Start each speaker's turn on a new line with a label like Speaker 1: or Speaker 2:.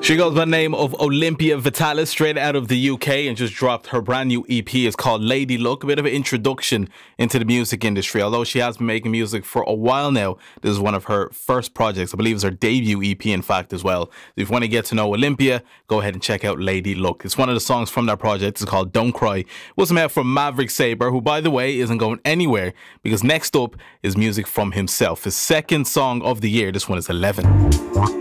Speaker 1: She goes by the name of Olympia Vitalis, straight out of the UK, and just dropped her brand new EP. It's called Lady Luck, a bit of an introduction into the music industry. Although she has been making music for a while now, this is one of her first projects. I believe it's her debut EP, in fact, as well. If you want to get to know Olympia, go ahead and check out Lady Luck. It's one of the songs from that project. It's called Don't Cry. It was made from Maverick Sabre, who, by the way, isn't going anywhere, because next up is music from himself. His second song of the year. This one is 11.